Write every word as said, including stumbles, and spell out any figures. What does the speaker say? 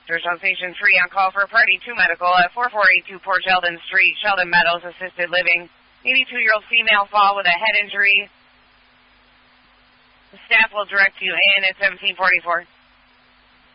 Georgetown Station three on call for Party two Medical at four four eight two Port Sheldon Street, Sheldon Meadows, assisted living. eighty-two-year-old female fall with a head injury. The staff will direct you in at seventeen forty-four.